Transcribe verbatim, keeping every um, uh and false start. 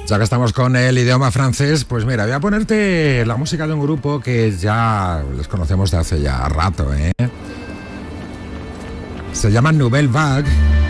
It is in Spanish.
Ya que estamos con el idioma francés, pues mira, voy a ponerte la música de un grupo que ya les conocemos de hace ya rato, ¿eh? Se llama Nouvelle Vague.